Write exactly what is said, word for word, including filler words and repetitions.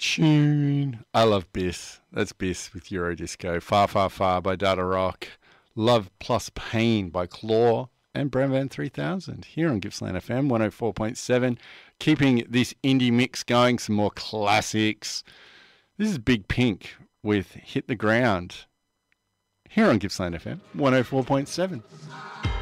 tune. I love Biss. That's Biss with Eurodisco. Far, Far, Far by Data Rock. Love Plus Pain by Claw and Brown Van three thousand here on Gippsland F M one oh four point seven. Keeping this indie mix going, some more classics. This is Big Pink with Hit the Ground here on Gippsland F M one oh four point seven.